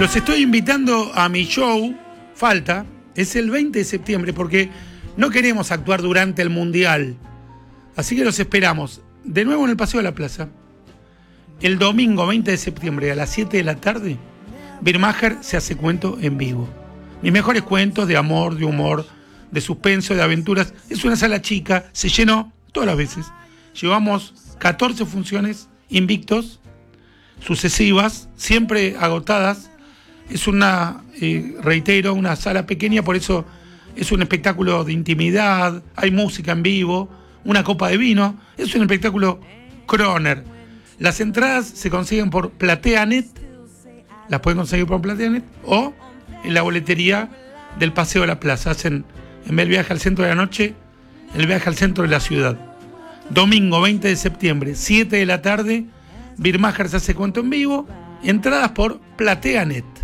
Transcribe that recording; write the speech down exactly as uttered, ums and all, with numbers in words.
Los estoy invitando a mi show, falta, es el veinte de septiembre, porque no queremos actuar durante el Mundial. Así que los esperamos, de nuevo en el Paseo de la Plaza. El domingo veinte de septiembre a las siete de la tarde, Birmacher se hace cuento en vivo. Mis mejores cuentos de amor, de humor, de suspenso, de aventuras. Es una sala chica, se llenó todas las veces. Llevamos catorce funciones invictos, sucesivas, siempre agotadas. Es una, eh, reitero, una sala pequeña, por eso es un espectáculo de intimidad, hay música en vivo, una copa de vino, es un espectáculo Croner. Las entradas se consiguen por PlateaNet, las pueden conseguir por PlateaNet o en la boletería del Paseo de la Plaza. Hacen en vez del viaje al centro de la noche, el viaje al centro de la ciudad. Domingo veinte de septiembre, siete de la tarde, Birmacher se hace cuento en vivo, entradas por PlateaNet.